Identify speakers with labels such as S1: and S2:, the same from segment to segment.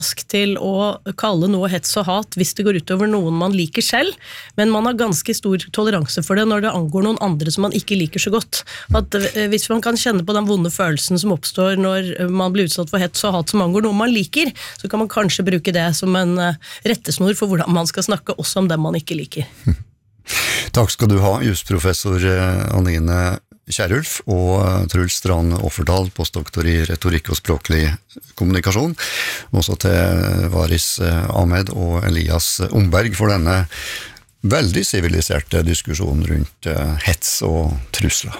S1: rask til å kalle noe hets og hat hvis det går utover noen man liker selv, men man har ganske stor toleranse for det når det angår noen andre som man ikke liker så godt. At hvis man kan kjenne på den vonde følelsen som oppstår når man blir utsatt for hets og hat som angår noe man liker, så kan man kanskje bruke det som en rettesnor for hvordan man skal snakke også om dem man ikke liker.
S2: Takk skal du ha, jusprofessor Anine Kjerulf og Truls Strand Offerdal, postdoktor i retorikk og språklig kommunikasjon. Også til Varis Ahmed og Elias Omberg for denne veldig siviliserte diskusjonen rundt hets og trusler.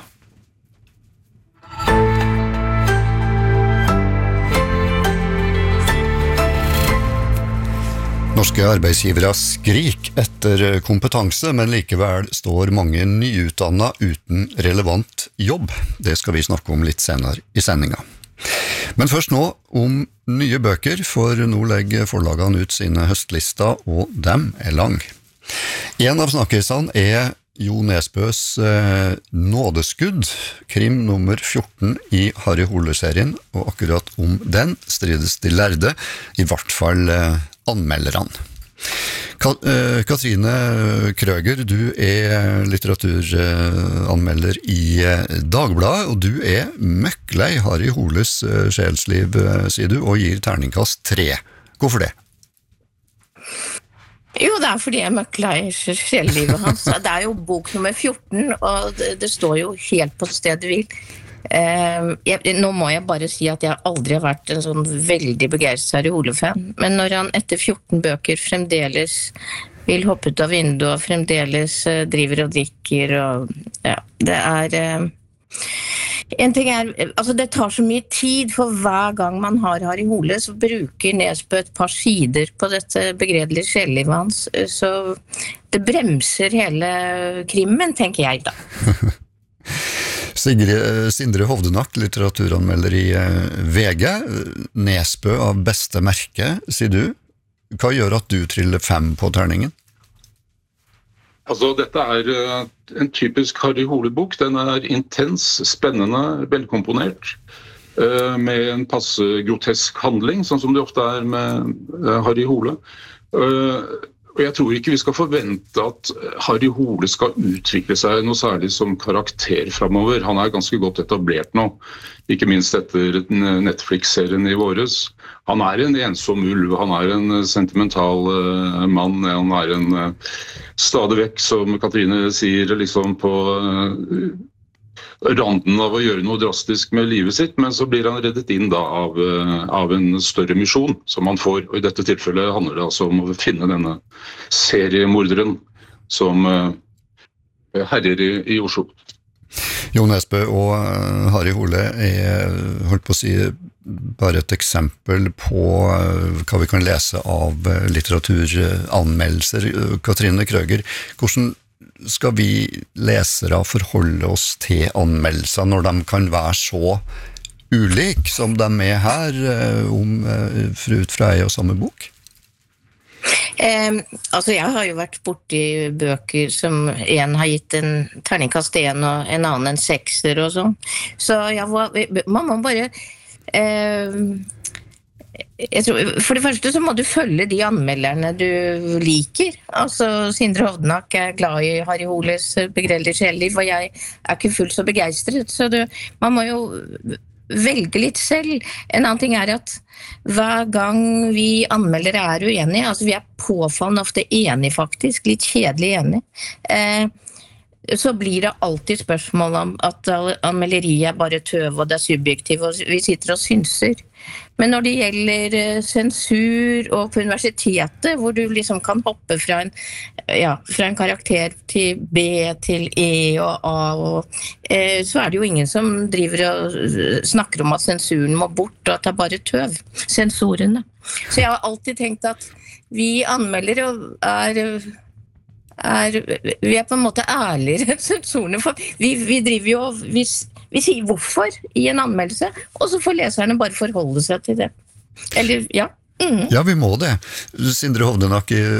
S2: Norske arbeidsgivere skrik etter kompetanse, men likevel står mange nyutdannet uten relevant jobb. Det skal vi snakke om litt senere i sendingen. Men først nå om nye bøker, for nå legger forlagene ut sine høstlister, og dem lang. En av snakkisene Jo Nesbøs Nådeskudd, krim nummer 14 i Harry Hole-serien, og akkurat om den strides de lærde, i hvert fall anmelderne. Katrine Krøger, du litteraturanmelder i Dagbladet, og du møkklei Harry Holes sjelsliv, sier du, og gir terningkast 3. Hvorfor det?
S3: Jo, det fordi jeg møkklei sjelslivet hans. Det jo bok nummer 14, og det står jo helt på stedet hvil. Nå må jeg bare si at jeg aldri har vært en sånn veldig begeistret Harry Hole-fan, men når han etter 14 bøker fremdeles vil hoppe ut av vinduet og fremdeles driver og drikker, og ja, det en ting altså det tar så mye tid, for hver gang man har Harry Hole, så bruker Nesbø et par sider på dette begredelige sjelslivet hans, så det bremser hele krimmen, tenker jeg da.
S2: Sindre Hovdenak, litteraturanmelder i VG. Nesbø av beste merke, sier du. Hva gjør at du triller 5 på terningen?
S4: Altså, dette en typisk Harry Hole-bok. Den intens, spennende, velkomponert, med en passe grotesk handling, sånn som det ofte med Harry Hole. Og jeg tror ikke vi skal forvente at Harry Hole skal utvikle seg noe særlig som karakter fremover. Han ganske godt etablert nå, ikke minst etter Netflix-serien i våres. Han en ensom ulv, han en sentimental mann, han en stadig vekk, som Katrine sier, liksom på randen av å gjøre noe drastisk med livet sitt, men så blir han reddet inn da av en større misjon som han får, og i dette tilfellet handler det altså om å finne denne seriemorderen som herjer i Oslo.
S2: Jo Nesbø og Harry Hole holdt på å si bare et eksempel på hva vi kan lese av litteraturanmeldelser. Katrine Krøger, hvordan skal vi lesere forholde oss til anmeldelser når de kan være så ulik som de her ut fra en og samme bok?
S3: Altså jeg har jo vært borti bøker som en har gitt en terningkast 1 og en annen en 6-er og sånn, så man må bare jeg tror, for det første så må du følge de anmelderne du liker. Altså Sindre Hovdenak glad i Harry Holes begredelige sjelsliv, og jeg ikke fullt så begeistret, så man må jo velge litt selv. En annen ting at hver gang vi anmeldere uenige, altså vi påfallende ofte enige faktisk, litt kjedelig enige, så blir det alltid spørsmål om at anmelderiet bare tøv og det subjektivt, og vi sitter og synser. Men når det gjelder sensur og på universitetet, hvor du liksom kan hoppe fra en karakter til B til E og A, så det jo ingen som driver og snakker om at sensuren må bort, og at det bare tøv, sensorene. Så jeg har alltid tenkt at vi anmeldere vi på en måte ærligere enn sensorene, for vi driver jo vi sier hvorfor i en anmeldelse, og så får leserne bare forholde seg til det. Eller, ja.
S2: Ja, vi må det. Sindre Hovdenak i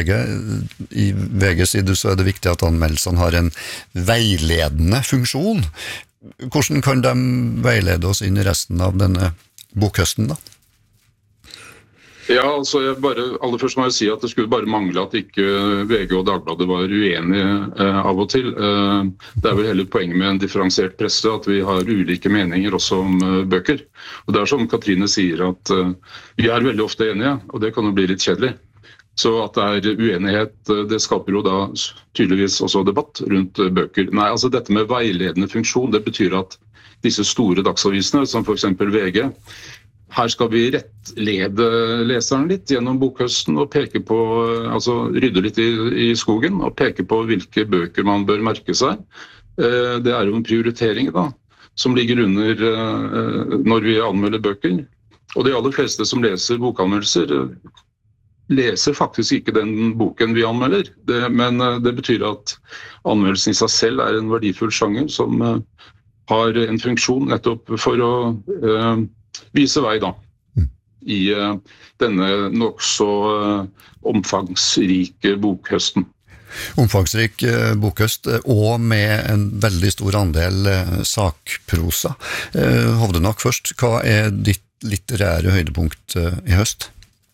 S2: VG sier du, så det viktig at anmeldelsene har en veiledende funksjon. Hvordan kan de veilede oss inn i resten av denne bokhøsten da?
S4: Ja, altså aller først må jeg si at det skulle bare mangle at ikke VG og Dagbladet var uenige av og til. Det vel hele poenget med en differensiert presse, at vi har ulike meninger også om bøker. Og det som Katrine sier, at vi veldig ofte enige, og det kan jo bli litt kjedelig. Så at det uenighet, det skaper jo da tydeligvis også debatt rundt bøker. Nei, altså dette med veiledende funksjon, det betyr at disse store dagsavisene, som for eksempel VG, her skal vi rettlede leseren litt gjennom bokhøsten og peke på, altså rydde litt i skogen og peke på hvilke bøker man bør merke seg. Det jo en prioritering da, som ligger under når vi anmelder bøker. Og de aller fleste som leser bokanmeldelser leser faktisk ikke den boken vi anmelder. Men det betyr at anmeldelsen i seg selv en verdifull sjanger som har en funksjon nettopp for å vise vei da, i denne nok så omfangsrike bokhøsten.
S2: Omfangsrik bokhøst, og med en veldig stor andel sakprosa. Hovdenak først, hva ditt litterære høydepunkt i høst?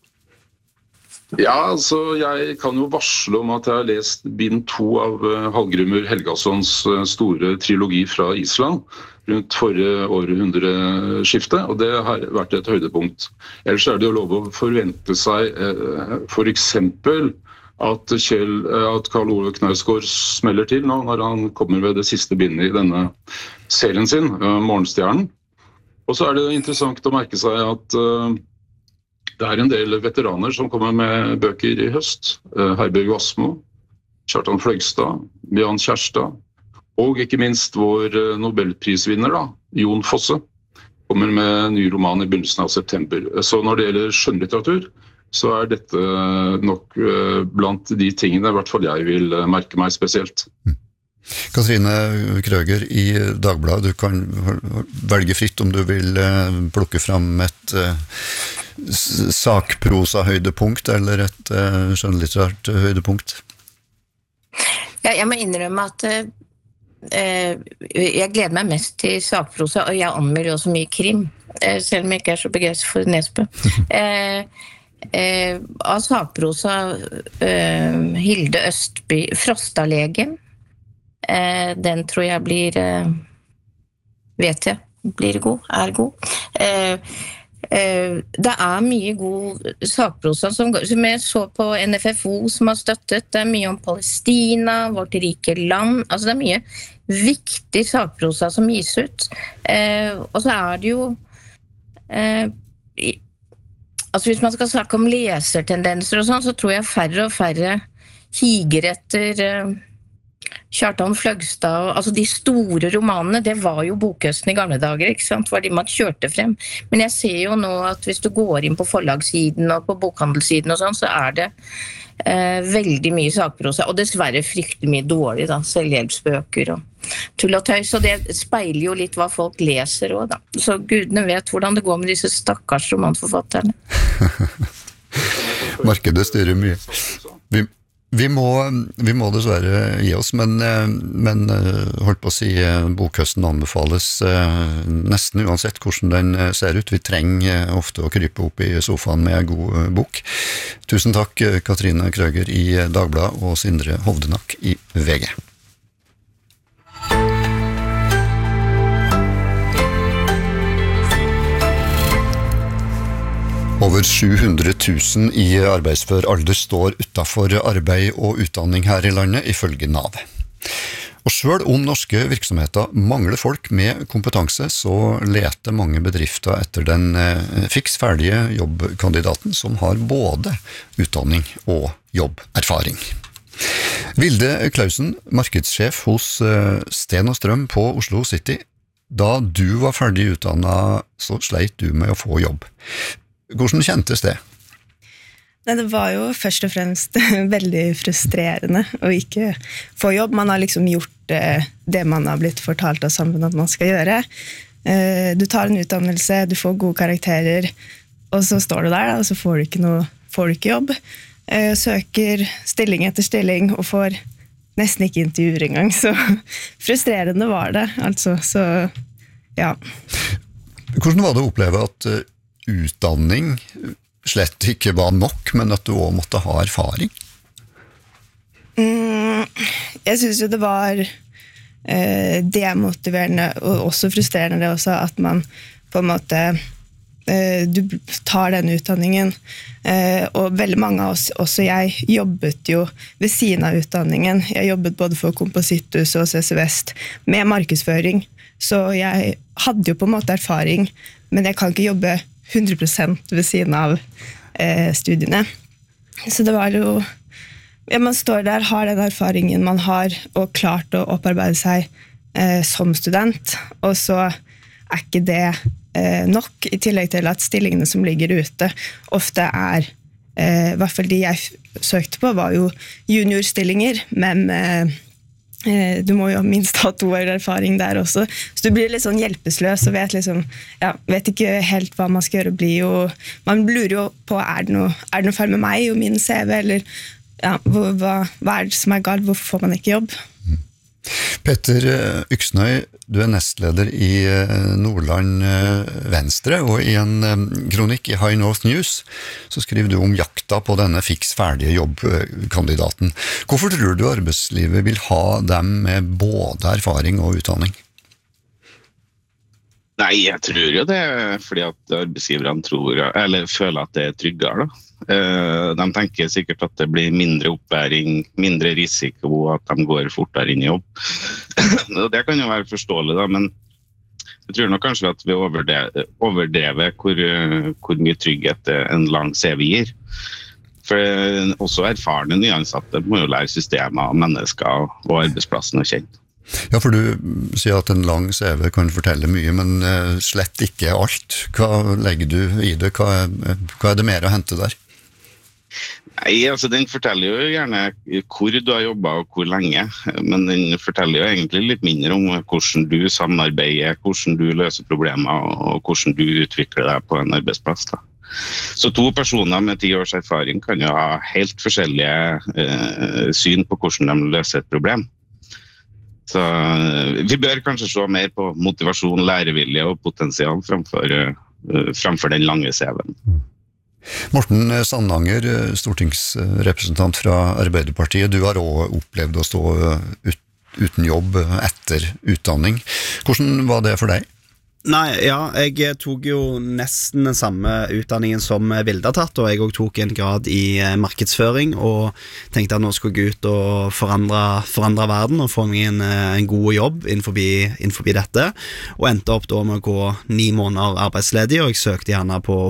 S4: Ja, altså jeg kan jo varsle om at jeg har lest bind 2 av Hallgrímur Helgasons store trilogi fra Island rundt forrige århundreskifte, og det har vært et høydepunkt. Ellers det jo lov å forvente seg for eksempel at Karl Ove Knausgård smeller til nå når han kommer ved det siste bindet i denne serien sin, Morgenstjernen. Og så det interessant å merke seg at det en del veteraner som kommer med bøker i høst. Herbjørg Wassmo, Kjartan Fløgstad, Jan Kjærstad, og ikke minst vår Nobelprisvinner, da, Jon Fosse, kommer med en ny roman i begynnelsen av september. Så når det gjelder skjønnlitteratur, så dette nok blant de tingene, i hvert fall jeg vil merke meg spesielt.
S2: Katrine Krøger i Dagbladet, du kan velge fritt om du vil plukke fram et sakprosa høydepunkt eller et skjønnlitterært høydepunkt.
S3: Ja, jeg må innrømme at jeg gleder meg mest til sakprosa, og jeg anmelder også mye krim, selv om jeg ikke så begeistret for Nesbø. Av sakprosa Hilde Østby, Frostalegen, den tror jeg blir god. Det mye god sakprosa som jeg så på NFFO som har støttet. Det mye om Palestina, vårt rike land. Altså det mye viktig sakprosa som gis ut. Og så det jo altså hvis man skal snakke om lesertendenser og sånn, så tror jeg færre og færre higer etter Kjartan Fløgstad, altså de store romanene, det var jo bokhøsten i gamle dager, ikke sant? Var de man kjørte frem. Men jeg ser jo nå at hvis du går inn på forlagssiden og på bokhandelssiden og sånn, så det veldig mye sakprosa, og dessverre fryktelig mye dårlig da, selvhjelpsbøker og tull og tøys, og det speiler jo litt hva folk leser også da. Så gudene vet hvordan det går med disse stakkars romanforfatterne.
S2: Markedet styrer mye. Vi må dessverre gi oss, men holdt på å si, bokhøsten anbefales nesten uansett hvordan den ser ut. Vi trenger ofte å krype opp i sofaen med en god bok. Tusen takk, Katrine Krøger i Dagbladet og Sindre Hovdenak i VG. Over 700 000 i arbeidsfør alder står utenfor arbeid og utdanning her i landet, ifølge NAV. Og selv om norske virksomheter mangler folk med kompetanse, så leter mange bedrifter etter den fiksferdige jobbkandidaten som har både utdanning og jobberfaring. Vilde Klausen, markedssjef hos Sten og Strøm på Oslo City. Da du var ferdig utdannet, så sleit du med å få jobb. Hvordan kjentes det?
S5: Det var jo først og fremst veldig frustrerende å ikke få jobb. Man har liksom gjort det man har blitt fortalt av samfunnet at man skal gjøre. Du tar en utdannelse, du får gode karakterer, og så står du der, og så får du ikke jobb. Søker stilling etter stilling, og får nesten ikke intervjuer engang. Så frustrerende var det, altså. Så, ja.
S2: Hvordan var det å oppleve at utdanning slett ikke var nok, men at du også måtte ha erfaring?
S5: Jeg synes jo det var demotiverende og også frustrerende det også, at man på en måte du tar den utdanningen, og veldig mange av oss, også jeg, jobbet jo ved siden av utdanningen. Jeg jobbet både for Kompositthuset og CC Vest med markedsføring, så jeg hadde jo på en måte erfaring, men jeg kan ikke jobbe 100% ved siden av studiene. Så det var jo, ja, man står der, har den erfaringen man har, og klart å opparbeide seg som student, og så ikke det nok, I tillegg til at stillingene som ligger ute ofte I hvert fall de jeg søkte på var jo juniorstillinger, men du må jo minst ha 2 år erfaring der også, så du blir litt sånn hjelpeløs og vet liksom, ja, vet ikke helt hva man skal gjøre, man lurer jo på, det noe feil med meg og min CV, eller ja, hva det som galt, hvorfor får man ikke jobb?
S2: Petter Yksnøy, du nestleder I Nordland Venstre, og I en kronikk I High North News så skriver du om jakta på denne fiks ferdige jobbkandidaten. Hvorfor tror du arbeidslivet vil ha dem med både erfaring og utdanning?
S6: Nei, jeg tror jo det fordi at arbeidsgiverne føler at det tryggere da. De tenker sikkert at det blir mindre opplæring, mindre risiko, at de går fortere inn I jobb. Det kan jo være forståelig da, men jeg tror nok kanskje at vi overdrever hvor mye trygghet en lang CV gir. For også erfarne nyansatte må jo lære systemer, mennesker og arbeidsplassen å kjenne.
S2: Ja, for du sier at en lang CV kan fortelle mye, men slett ikke alt. Hva legger du I det? Hva det mer å hente der?
S6: Nei, altså den forteller jo gjerne hvor du har jobbet og hvor lenge, men den forteller jo egentlig litt mindre om hvordan du samarbeider, hvordan du løser problemer og hvordan du utvikler deg på en arbeidsplass da. Så 2 personer med 10 års erfaring kan jo ha helt forskjellige syn på hvordan de løser et problem. Så vi bør kanskje se mer på motivasjon, lærevilje og potensial framfor den lange CV-en.
S2: Morten Sandanger, stortingsrepresentant fra Arbeiderpartiet, du har også opplevd å stå uten jobb etter utdanning. Hvordan var det for deg?
S7: Nei, ja, jeg tok jo nesten den samme utdanningen som Vilde har tatt, og jeg også tok en grad I markedsføring, og tenkte at nå skulle jeg ut og forandre verden, og få meg en god jobb innenfor dette, og endte opp da med å gå 9 måneder arbeidsledig, og jeg søkte gjerne på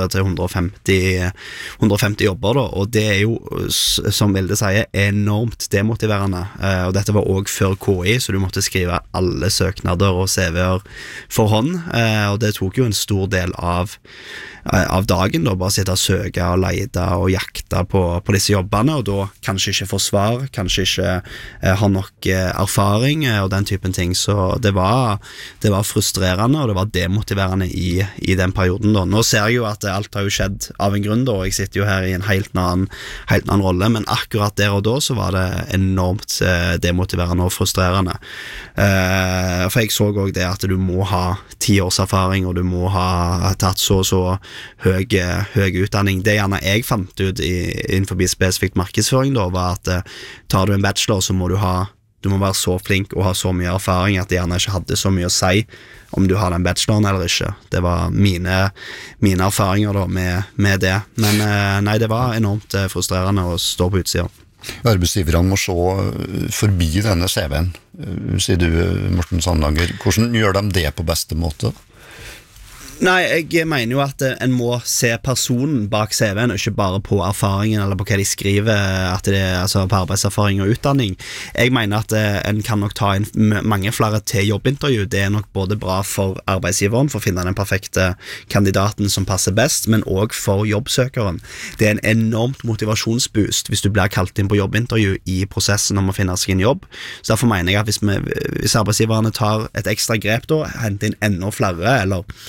S7: 100-150 jobber da, og det jo, som Vilde sier, enormt demotiverende, og dette var også før KI, så du måtte skrive alle søknader og CV-er for hånd, og det tok jo en stor del av dagen da, bare sitte og søke og leide og jakte på disse jobbene, og da kanskje ikke få svar, kanskje ikke ha nok erfaring og den typen ting, så det var frustrerende og det var demotiverende I den perioden da. Nå ser jeg jo at alt har jo skjedd av en grunn da, og jeg sitter jo her I en helt annen rolle, men akkurat der og da så var det enormt demotiverende og frustrerende, for jeg så også det at du må ha 10 års erfaring, og du må ha tatt så høy utdanning. Det gjerne jeg fant ut innenfor spesifikt markedsføring da, var at tar du en bachelor, så må du må være så flink og ha så mye erfaring at det gjerne ikke hadde så mye å si om du har den bacheloren eller ikke. Det var mine erfaringer da med det. Men nei, det var enormt frustrerende å stå på utsiden.
S2: Arbeidsgiverne må se forbi denne CV-en, sier du, Morten Sandanger. Hvordan gjør de det på beste måte?
S7: Nei, jeg mener jo at en må se personen bak CV-en, og ikke bare på erfaringen eller på hva de skriver, at det altså på arbeidserfaring og utdanning. Jeg mener at en kan nok ta inn mange flere til jobbintervju. Det nok både bra for arbeidsgiveren, for å finne den perfekte kandidaten som passer best, men også for jobbsøkeren. Det en enormt motivasjonsboost hvis du blir kalt inn på jobbintervju I prosessen om å finne seg en jobb. Så derfor mener jeg at hvis arbeidsgiverne tar et ekstra grep da, henter inn enda flere, eller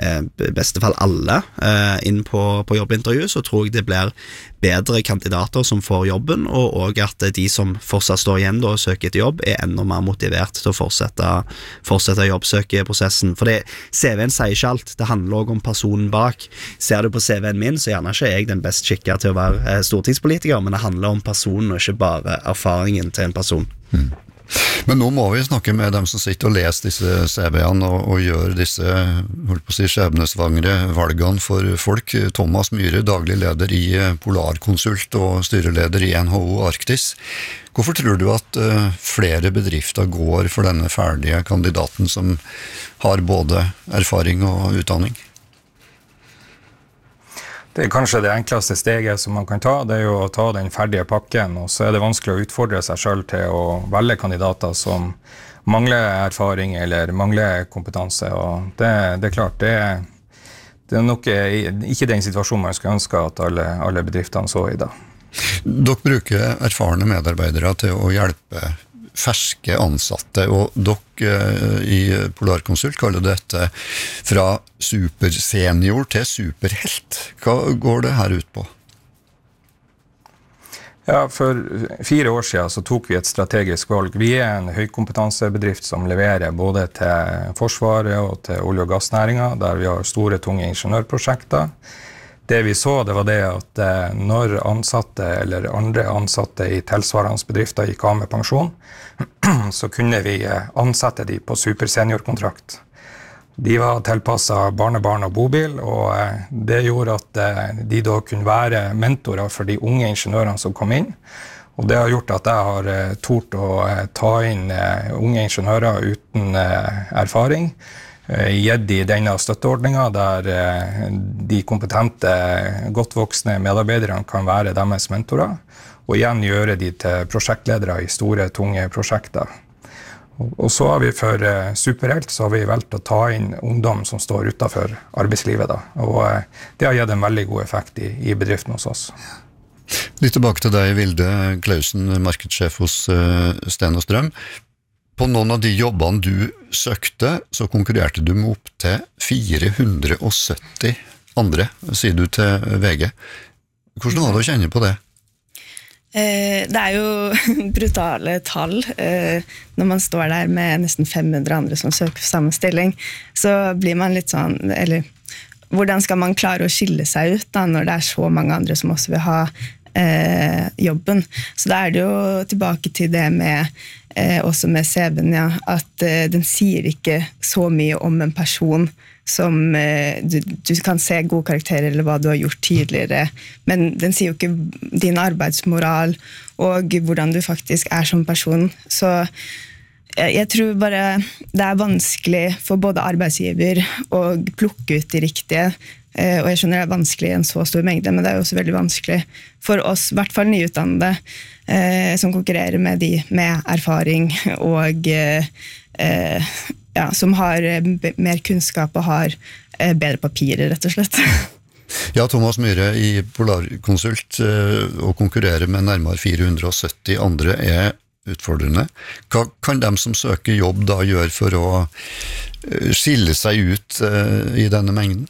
S7: beste fall alle inn på jobbintervju, så tror jeg det blir bedre kandidater som får jobben, og at de som fortsatt står igjen da og søker etter jobb, enda mer motivert til å fortsette jobbsøkeprosessen. For CV-en sier ikke alt, det handler også om personen bak. Ser du på CV-en min, så gjerne ikke jeg den best skikket til å være stortingspolitiker, men det handler om personen og ikke bare erfaringen til en person.
S2: Men nå må vi snakke med dem som sitter og leser disse CV-ene og gjør disse skjebnesvangre valgene for folk. Thomas Myhre, daglig leder i Polarkonsult og styreleder i NHO Arktis. Hvorfor tror du at flere bedrifter går for denne ferdige kandidaten som har både erfaring og utdanning?
S8: Det kanskje det enkleste steget som man kan ta, det jo å ta den ferdige pakken, og så det vanskelig å utfordre seg selv til å velge kandidater som mangler erfaring eller mangler kompetanse, og det klart, det nok ikke den situasjonen man skulle ønske at alle bedriftene så i da.
S2: Dere bruker erfarne medarbeidere til å hjelpe ferske ansatte, og dere i Polarkonsult kaller dette fra supersenior til superhelt. Hva går det her ut på?
S8: Ja, for 4 år siden så tok vi et strategisk valg. Vi en høykompetansebedrift som leverer både til Forsvaret og til olje- og gassnæringen, der vi har store, tunge ingeniørprosjekter. Det vi så, det var det at når ansatte eller andre ansatte i tilsvarende bedrifter gikk av med pensjon, så kunne vi ansette de på superseniorkontrakt. De var tilpasset barnebarn og bobil, og det gjorde at de da kunne være mentorer for de unge ingeniørene som kom inn. Og det har gjort at jeg har tort å ta inn unge ingeniører uten erfaring, gitt i denne støtteordningen der de kompetente, godt voksne medarbeiderne kan være deres mentorer, og igjen gjøre de til prosjektledere i store, tunge prosjekter. Og så har vi for superhelt så har vi valgt å ta inn ungdom som står utenfor arbeidslivet da, og det har gitt en veldig god effekt i bedriften hos oss.
S2: Litt tilbake til deg, Vilde Klausen, markedssjef hos Sten og Strøm. På noen av de jobbene du søkte, så konkurrerte du med opp til 470 andre, sier du til VG. Hvordan var det å kjenne på det?
S5: Det jo brutale tall. Når man står der med nesten 500 andre som søker for samme stilling, så blir man litt sånn, eller hvordan skal man klare å skille seg ut da, når det så mange andre som også vil ha jobben? Så da det jo tilbake til det med også med CV-en, ja, at den sier ikke så mye om en person som du kan se gode karakterer eller hva du har gjort tidligere, men den sier jo ikke din arbeidsmoral og hvordan du faktisk som person. Så jeg tror bare det vanskelig for både arbeidsgiver å plukke ut de riktige, og jeg skjønner det vanskelig i en så stor mengde, men det jo også veldig vanskelig for oss, i hvert fall nyutdannede, som konkurrerer med de med erfaring og som har mer kunnskap og har bedre papirer, rett og slett.
S2: Ja, Thomas Myhre i Polarkonsult, å konkurrere med nærmere 470 andre utfordrende. Hva kan de som søker jobb da gjøre for å skille seg ut i denne mengden?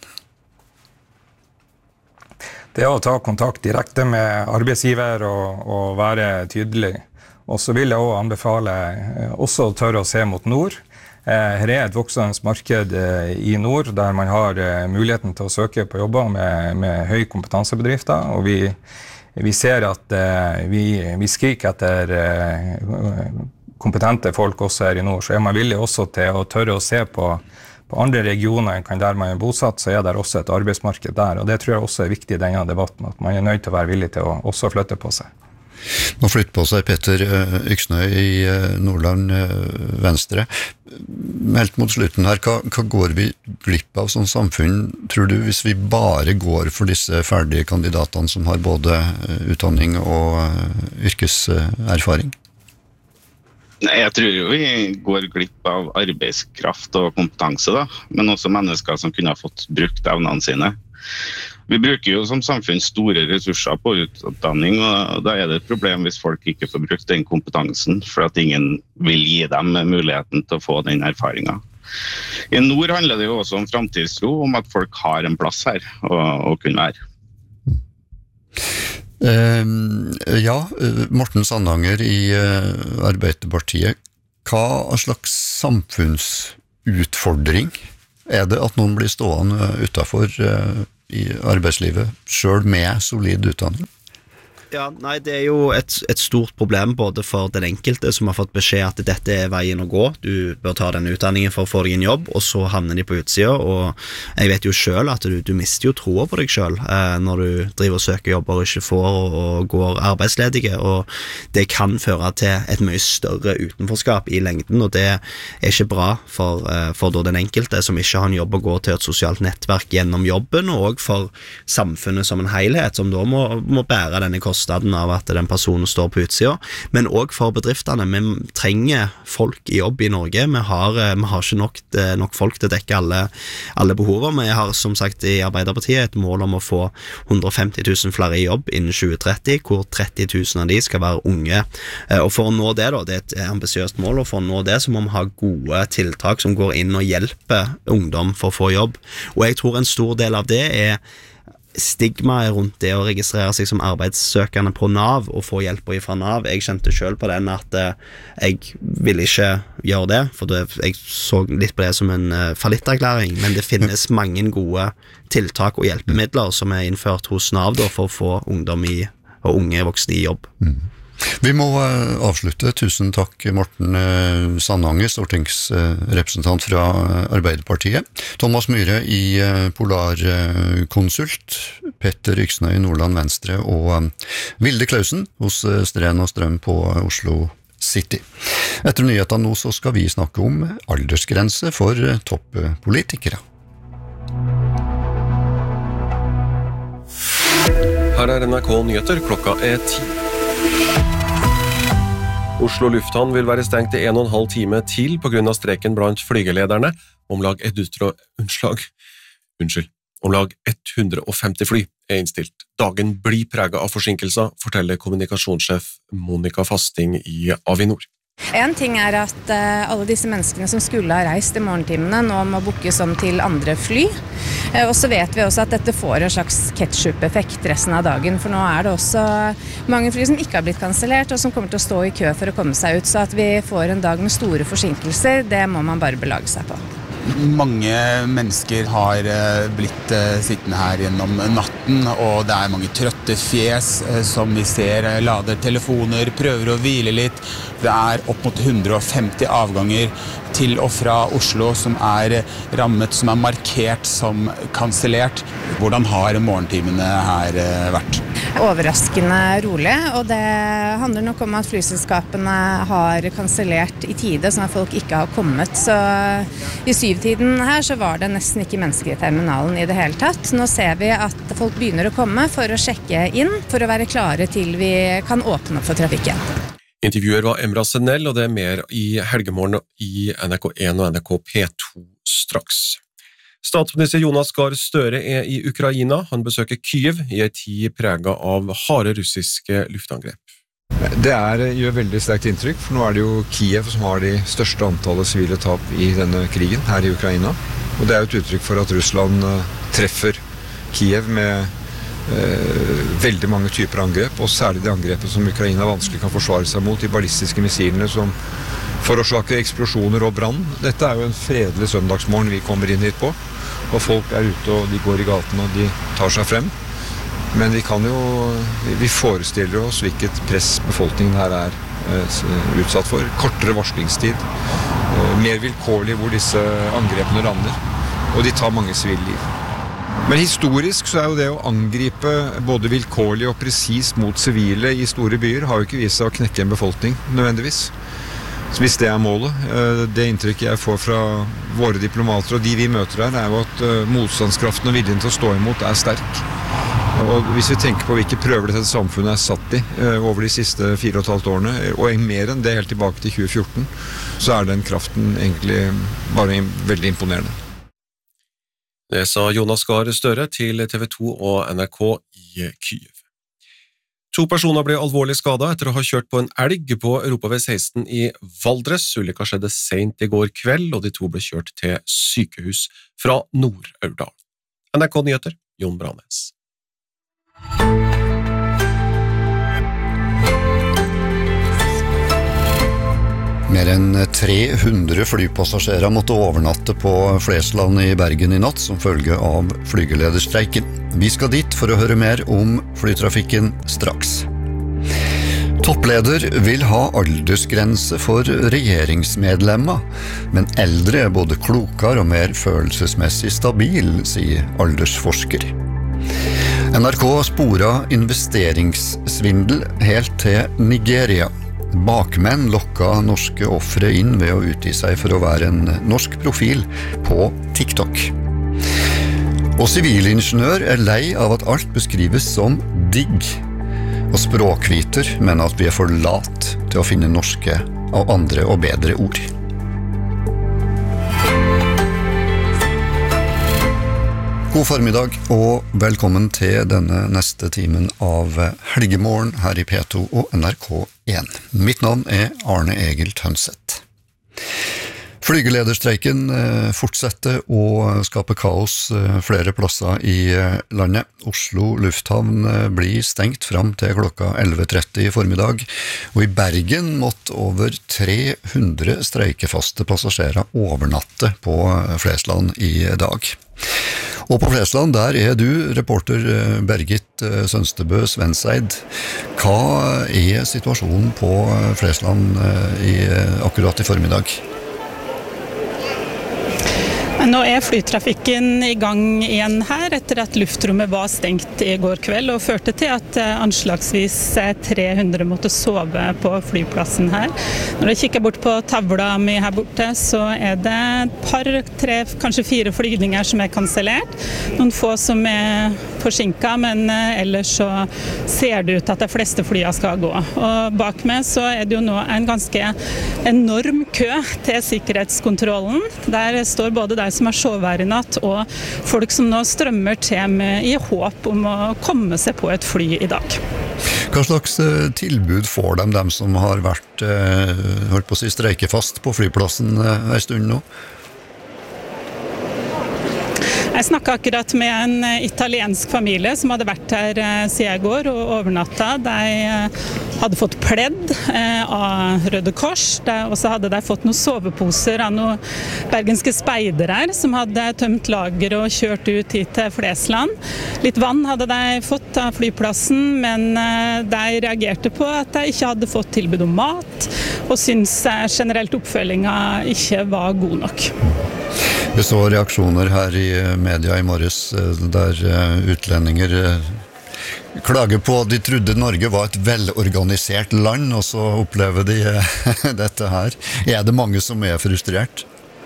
S8: Det å ta kontakt direkte med arbeidsgiver og være tydelig. Og så vil jeg også anbefale også å tørre å se mot nord. Her et voksende marked i nord, der man har muligheten til å søke på jobber med høy kompetansebedrifter, og vi ser at vi skriker etter kompetente folk også her i nord, så man villig også til å tørre å se på andre regioner enn der man bosatt, så det også et arbeidsmarked der, og det tror jeg også viktig i denne debatten, at man nødt til å være villig til å også flytte på seg.
S2: Nå flytter på seg Petter Yksnøy i Nordland Venstre. Helt mot slutten her, hva går vi glipp av som samfunn, tror du, hvis vi bare går for disse ferdige kandidatene som har både utdanning og yrkeserfaring?
S6: Nei, jeg tror jo vi går glipp av arbeidskraft og kompetanse da, men også mennesker som kunne ha fått brukt evnene sine. Vi bruker jo som samfunn store ressurser på utdanning, og da det et problem hvis folk ikke får brukt den kompetansen, for at ingen vil gi dem muligheten til å få den erfaringen. I nord handler det jo også om framtidstro, om at folk har en plass her å kunne være.
S2: Morten Sandanger i Arbeiderpartiet, hva slags samfunnsutfordring er det at noen blir stående utenfor i arbeidslivet, selv med solid utdanning?
S7: Ja, nei, det jo et stort problem både for den enkelte som har fått beskjed at dette veien å gå, du bør ta denne utdanningen for å få deg en jobb, og så havner de på utsida, og jeg vet jo selv at du mister jo troa på deg selv når du driver og søker jobber og ikke får og går arbeidsledige, og det kan føre til et mye større utenforskap i lengden, og det ikke bra for da den enkelte som ikke har en jobb å gå til et sosialt nettverk gjennom jobben, og for samfunnet som en helhet, som da må bære denne kostnaden av at den personen står på utsida, men også for bedriftene. Vi trenger folk i jobb i Norge, vi har ikke nok folk til å dekke alle behover. Vi har som sagt i Arbeiderpartiet et mål om å få 150 000 flere i jobb innen 2030, hvor 30 000 av de skal være unge, og for å nå det da, det et ambisiøst mål, og for å nå det så må vi ha gode tiltak som går inn og hjelper ungdom for å få jobb, og jeg tror en stor del av det stigmaet rundt det å registrere seg som arbeidssøkende på NAV og få hjelp fra NAV. Jeg kjente selv på den at jeg ville ikke gjøre det, for jeg så litt på det som en fallitterklæring, men det finnes mange gode tiltak og hjelpemidler som innført hos NAV da, for å få ungdom og unge voksne i jobb.
S2: Vi må avslutte. Tusen takk Morten Sandanger, stortingsrepresentant fra Arbeiderpartiet, Thomas Myhre i Polarkonsult, Petter Yksnøy i Nordland Venstre og Vilde Klausen hos Stren og Strøm på Oslo City. Etter nyhetene nå så skal vi snakke om aldersgrense for toppolitikere.
S9: Her NRK Nyheter, klokka 10. Oslo lufthavn vil være stengt i 1,5 time til på grunn av streken blant flygelederne. Om lag 150 fly innstilt. Dagen blir preget av forsinkelser, forteller kommunikasjonssjef Monica Fasting i Avinor.
S10: En ting at alle disse menneskene som skulle ha reist i morgentimene nå må bookes om til andre fly. Og så vet vi også at dette får en slags ketchup-effekt resten av dagen, for nå det også mange fly som ikke har blitt kansellert og som kommer til å stå i kø for å komme seg ut, så at vi får en dag med store forsinkelser, det må man bare belage seg på.
S11: Mange mennesker har blitt sittende her gjennom natten, og det mange trøtte fjes som vi ser lader telefoner, prøver å hvile litt. Det opp mot 150 avganger til og fra Oslo som rammet, som markert som kansellert. Hvordan har morgentimene her vært?
S10: Overraskende rolig, og det handler nok om at flyselskapene har kansellert i tide, sånn at folk ikke har kommet. Så i 7-tiden her så var det nesten ikke mennesker i terminalen i det hele tatt. Nå ser vi at folk begynner å komme for å sjekke inn, for å være klare til vi kan åpne opp for trafikken.
S9: Intervjuer var Emra Senell, og det mer i helgemorgen i NRK1 og NRK P2 straks. Statsminister Jonas Gahr Støre i Ukraina. Han besøker Kyiv i en tid preget av harde russiske luftangrep.
S12: Det gjør veldig sterkt inntrykk, for nå det jo Kiev som har de største antallet sivile tap i denne krigen her i Ukraina. Og det jo et uttrykk for at Russland treffer Kiev med veldig mange typer angrep, og særlig de angrepene som Ukraina vanskelig kan forsvare seg mot, de ballistiske missilene som forårsaker eksplosjoner og brann. Dette jo en fredelig søndagsmorgen vi kommer inn hit på, og folk ute og de går i gaten og de tar seg frem. Men vi forestiller oss hvilket press befolkningen her utsatt for. Kortere varslingstid, mer vilkårlig hvor disse angrepene lander, og de tar mange sivile liv. Men historisk så jo det å angripe både vilkårlig og presist mot sivile i store byer har jo ikke vist seg å knekke en befolkning, nødvendigvis. Så hvis det målet, det inntrykket jeg får fra våre diplomater og de vi møter her, jo at motstandskraften og viljen til å stå imot sterk. Og hvis vi tenker på hvilke prøver dette samfunnet satt i over de siste 4,5 årene, og mer enn det helt tilbake til 2014, så den kraften egentlig bare veldig imponerende.
S9: Det sa Jonas Gahr Støre til TV 2 og NRK i Kyiv. 2 personer ble alvorlig skadet etter å ha kjørt på en elg på Europavei 16 i Valdres. Ulykka skjedde sent i går kveld, og de 2 ble kjørt til sykehus fra Nord-Aurdal. NRK Nyheter, Jon Branes.
S2: Mer enn 300 flypassasjerer måtte overnatte på Flesland i Bergen i natt som følge av flygelederstreiken. Vi skal dit for å høre mer om flytrafikken straks. Toppleder vil ha aldersgrense for regjeringsmedlemmer, men eldre er både klokere og mer følelsesmessig stabil, sier aldersforsker. NRK sporet investeringssvindel helt til Nigeria. Bakmenn lokka norske offre inn ved å utgi seg for å være en norsk profil på TikTok. Og sivilingeniør er lei av at alt beskrives som digg. Og språkviter mener at vi er for lat til å finne norske og andre og bedre ord. God formiddag og velkommen til denne neste timen av Helgemorgen her i P2 og NRK1. Mitt navn er Arne Egil Tønseth. Flygelederstreiken fortsetter å skape kaos flere plasser i landet. Oslo lufthavn blir stengt fram til klokka 11:30 i formiddag, og i Bergen måtte over 300 streikefaste passasjerer overnatte på Flesland i dag. Og på Flesland, der er du, reporter Bergit Sønstebø Svenseid. Hva er situasjonen på Flesland akkurat i formiddag?
S13: Nå er flytrafikken i gang igjen her, etter at luftrommet var stengt i går kveld, og førte til at anslagsvis 300 måtte sove på flyplassen her. Når jeg kikker bort på tavla mi her borte, så er det et par, 3, kanskje 4 flygninger som er kansellert. Noen få som er forsinket, men ellers så ser det ut at de fleste flyene skal gå. Og bak meg så er det jo nå en ganske enorm kø til sikkerhetskontrollen. Der står både de som har sovet her i natt, og folk som nå strømmer til i håp om å komme seg på et fly i dag.
S2: Hva slags tilbud får dem som har vært holdt på å si, streikefast på flyplassen en stund nå?
S13: Jeg snakket akkurat med en italiensk familie som hadde vært her siden i går og overnatta. De hadde fått pledd av Røde Kors, og så hadde de fått noen soveposer av noen bergenske speidere som hadde tømt lager og kjørt ut hit til Flesland. Litt vann hadde de fått av flyplassen, men de reagerte på at de ikke hadde fått tilbud om mat, og syntes generelt oppfølginga ikke var god nok.
S2: Vi så reaksjoner her i media i morges der utlendinger klager på at de trodde Norge var et velorganisert land, og så opplever de dette her. Er det mange som er frustrert?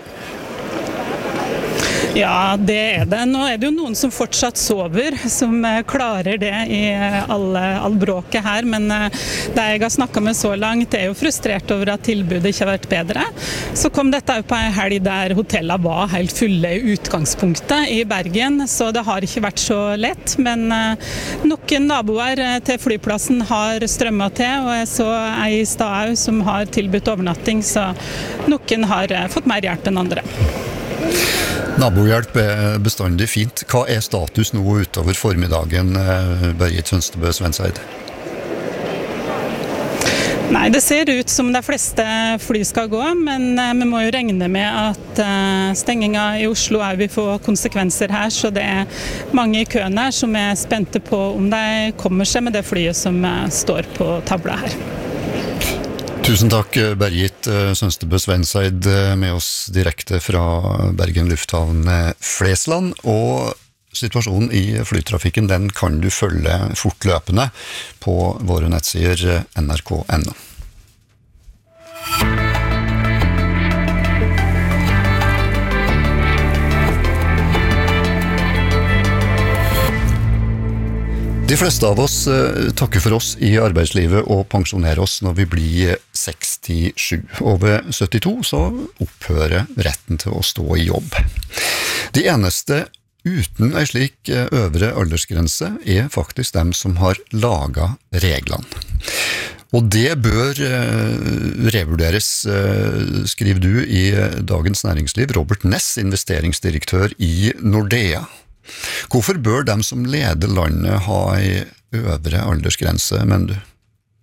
S13: Ja, det er det. Nå er det jo noen som fortsatt sover, som klarer det i all bråket her, men det jeg har snakket med så langt er jo frustrert over at tilbudet ikke har vært bedre. Så kom dette på en helg der hotellene var helt fulle i utgangspunktet i Bergen, så det har ikke vært så lett, men noen naboer til flyplassen har strømmet til, og jeg så ei i stad som har tilbudt overnatting, så noen har fått mer hjelp enn andre.
S2: Nabohjelp er bestandig fint. Hva er status nå utover formiddagen, Bergit Sønstebø Svenseid?
S13: Nei, det ser ut som de fleste fly skal gå, men vi må jo regne med at stenginga i Oslo vil få konsekvenser her, så det er mange i køen her som er spente på om de kommer seg med det flyet som står på tavla her.
S2: Tusen takk, Bergit Sønstebø Svenseid, med oss direkte fra Bergen lufthavn Flesland. Og situasjonen i flytrafikken, den kan du følge fortløpende på våre nettsider nrk.no. De fleste av oss takker for oss i arbeidslivet og pensjonerer oss når vi blir 67. Og ved 72 så opphører retten til å stå i jobb. De eneste uten en slik øvre aldersgrense faktisk dem som har laget reglene. Og det bør revurderes, skriver du i Dagens Næringsliv, Robert Ness, investeringsdirektør i Nordea. Hvorfor bør dem som leder landet ha en øvre aldersgrense, mener du?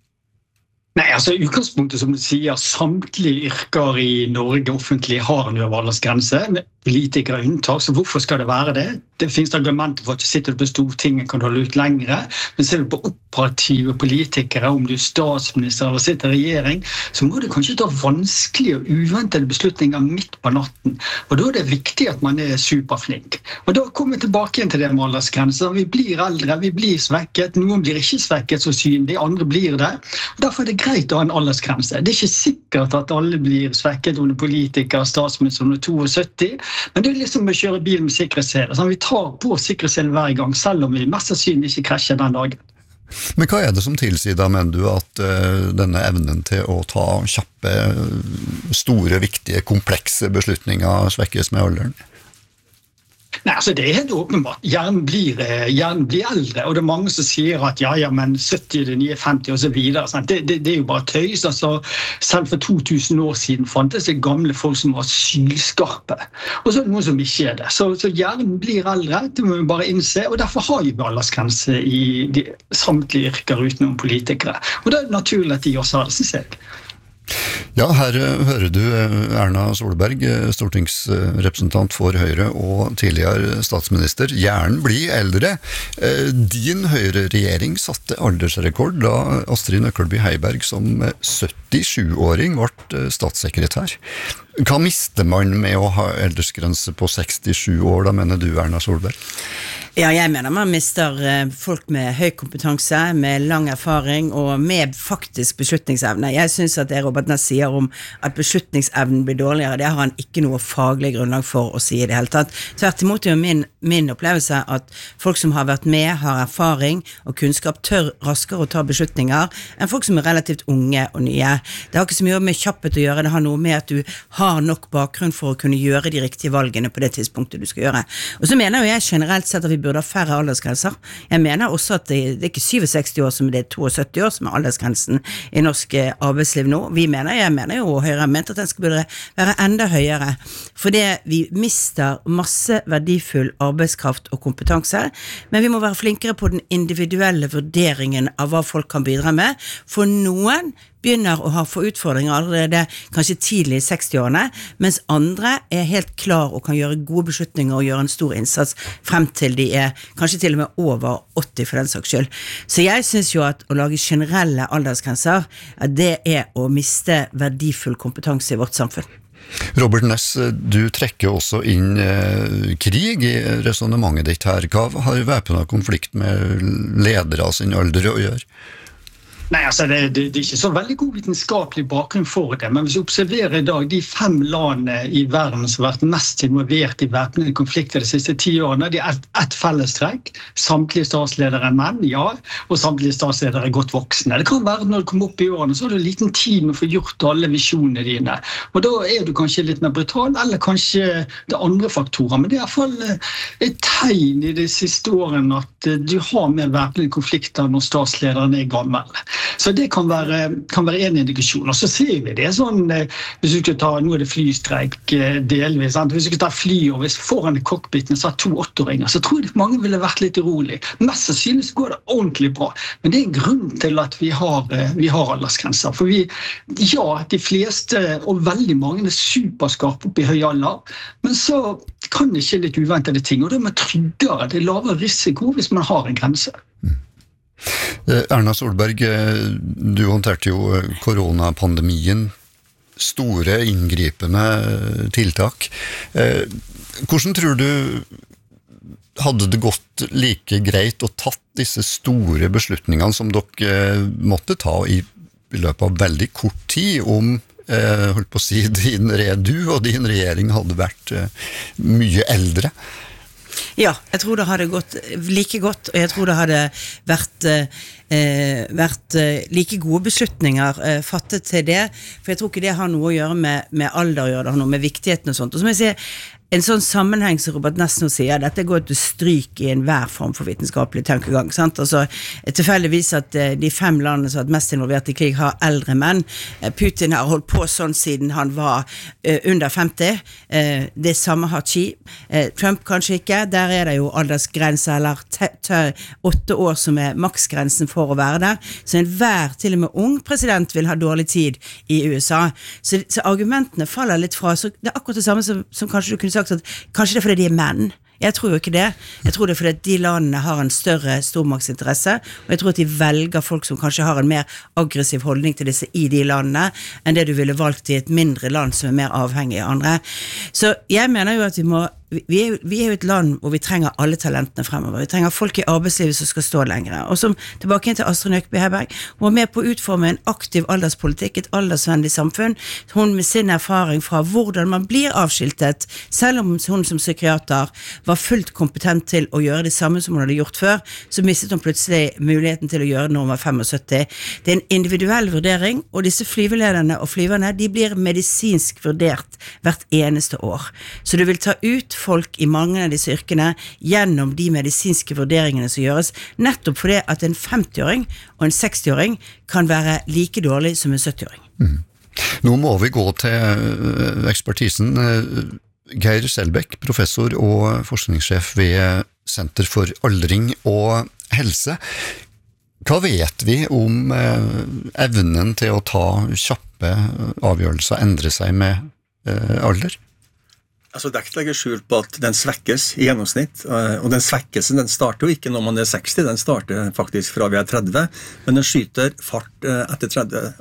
S14: Nei, altså i utgangspunktet som du sier, samtlige yrker i Norge offentlig har en øvre aldersgrense, med politikere unntak, så hvorfor skal det være det? Det finnes argumenter for at du sitter på Stortinget kan holde ut lengre, men ser du på operative politikere, om du er statsminister eller sitter i regjering, så må du kanskje ta vanskelige og uventede beslutninger midt på natten, og da er det viktig at man er superflink. Og da kommer vi tilbake igjen til det med aldersgrenser. Vi blir eldre, vi blir svekket, noen blir ikke svekket så synlig, andre blir det, og derfor er det greit å ha en aldersgrense. Det er ikke sikkert at alle blir svekket under politikere, statsminister under 72, men det er liksom å kjøre bil med sikkerhetssele. Så vi tar på sikkerhetssele hver gang, selv om vi mest sannsynlig ikke krasjer den dagen.
S2: Men hva er det som tilsier da, mener du, at denne evnen til å ta kjappe, store, viktige, komplekse beslutninger svekkes med alderen?
S14: Nei, altså det er helt åpenbart. Hjernen blir eldre, og det er mange som sier at ja, men 70 er det nye 50 og så videre. Det er jo bare tøys. Altså, selv for 2000 år siden fantes det gamle folk som var sylskarpe, og så er det noen som ikke er det. Så hjernen blir eldre, det må vi bare innse, og derfor har vi aldersgrense i samtlige yrker utenom politikere. Og det er naturlig at de også har det, synes jeg.
S2: Ja, her hører du Erna Solberg, stortingsrepresentant for Høyre og tidligere statsminister. Hjernen blir eldre. Din Høyre-regjering satte aldersrekord da Astrid Nøkleby Heiberg som 77-åring ble statssekretær. Hva mister man med å ha aldersgrense på 67 år, da mener du, Erna Solberg?
S15: Ja, jeg mener man mister folk med høy kompetanse, med lang erfaring og med faktisk beslutningsevne. Jeg synes at det Robert Ness sier om at beslutningsevnen blir dårligere, det har han ikke noe faglig grunnlag for å si i det hele tatt. Tvert imot er jo min opplevelse at folk som har vært med, har erfaring og kunnskap, tør raskere å ta beslutninger enn folk som er relativt unge og nye. Det har ikke så mye med kjapphet å gjøre, det har noe med at du har nok bakgrunn for å kunne gjøre de riktige valgene på det tidspunktet du skal gjøre. Og så mener jo jeg generelt sett at vi burde ha færre aldersgrenser. Jeg mener også at det er ikke 67 år som det er 72 år som er aldersgrensen i norsk arbeidsliv nå. Jeg mener jo, og Høyre har ment at den skal burde være enda høyere, fordi vi mister masse verdifull arbeidskraft og kompetanse, men vi må være flinkere på den individuelle vurderingen av hva folk kan bidra med. For noen begynner å få utfordringer allerede kanskje tidlig i 60-årene, mens andre er helt klar og kan gjøre gode beslutninger og gjøre en stor innsats frem til de er kanskje til og med over 80 for den saks skyld. Så jeg synes jo at å lage generelle aldersgrenser, det er å miste verdifull kompetanse i vårt samfunn.
S2: Robert Ness, du trekker også inn krig i resonemanget ditt her. Hva har væpnet konflikt med ledere sin alder å gjøre?
S14: Nei, altså det er ikke så veldig god vitenskapelig bakgrunn for det, men hvis vi observerer i dag de 5 landene i verden som har vært mest involvert i væpnede konflikter de siste 10 årene, de er ett fellestrekk. Samtlige statsledere er menn, ja, og samtlige statsledere er godt voksne. Det kan være når du kommer opp i årene, så har du en liten tid med å få gjort alle visjonene dine, og da er du kanskje litt mer brutal, eller kanskje det er andre faktorer, men det er i hvert fall et tegn i de siste årene at du har mer væpnede konflikter når statslederen er gammel. Så det kan være en indikasjon. Og så ser vi det sånn, hvis du skal ta, nå er det flystreik delvis, sant? Hvis du skal ta fly, og hvis foran i cockpiten så er 2 8-åringer, så tror jeg mange ville vært litt urolig. Mest sannsynlig så går det ordentlig bra. Men det er en grunn til at vi har aldersgrenser. For de fleste, og veldig mange, er superskarpe opp i høy alder, men så kan det ikke litt uventede ting, og det er man tryggere, det er lavere risiko hvis man har en grense.
S2: Erna Solberg, du håndterte jo koronapandemien, store inngripende tiltak. Hvordan tror du hadde det gått like greit å tatt disse store beslutningene som dere måtte ta i løpet av veldig kort tid om holdt på å si, du og din regjering hadde vært mye eldre?
S15: Ja, jeg tror det hadde gått like godt, og jeg tror det hadde vært like gode beslutninger fattet til det, for jeg tror ikke det har noe å gjøre med alder å gjøre, det har noe med viktigheten og sånt. Og som jeg sier, en sånn sammenheng som Robert Ness nå sier, dette går til stryk I enhver form for vitenskapelig tankegang, sant? Altså, tilfeldigvis at de 5 landene som har vært mest involvert I krig har eldre menn. Putin har holdt på sånn siden han var under 50. Det samme har Xi. Trump kanskje ikke. Der det jo aldersgrense, eller 8 år som maksgrensen for å være der. Så enhver, til og med ung president, vil ha dårlig tid I USA. Så argumentene faller litt fra. Så det akkurat det samme som kanskje du kunne sagt at kanskje det fordi de menn. Jeg tror jo ikke det. Jeg tror det fordi at de landene har en større stormaktsinteresse, og jeg tror at de velger folk som kanskje har en mer aggressiv holdning til disse I de landene, enn det du ville valgt I et mindre land som mer avhengig av andre. Så jeg mener jo at vi er jo et land hvor vi trenger alle talentene fremover. Vi trenger folk I arbeidslivet som skal stå lengre. Og som tilbake inn til Astrid Nøkby Heiberg, hun var med på å utforme en aktiv alderspolitikk, et aldersvennlig samfunn. Hun med sin erfaring fra hvordan man blir avskiltet, selv om hun som psykiater var fullt kompetent til å gjøre det samme som hun hadde gjort før, så mistet hun plutselig muligheten til å gjøre det når hun var 75. Det en individuell vurdering, og disse flyvelederne og flyverne, de blir medisinsk vurdert hvert eneste år. Så du vil ta ut folk I mange av disse yrkene gjennom de medisinske vurderingene som gjøres, nettopp fordi at en 50-åring og en 60-åring kan være like dårlig som en 70-åring.
S2: Nå må vi gå til ekspertisen. Geir Selbekk, professor og forskningssjef ved Senter for aldring og helse. Hva vet vi om evnen til å ta kjappe avgjørelser endre seg med alder?
S16: Altså, det ikke legger skjul på at den svekkes I gjennomsnitt, og den svekkelsen den starter jo ikke når man 60, den starter faktisk fra vi 30, men den skyter fart etter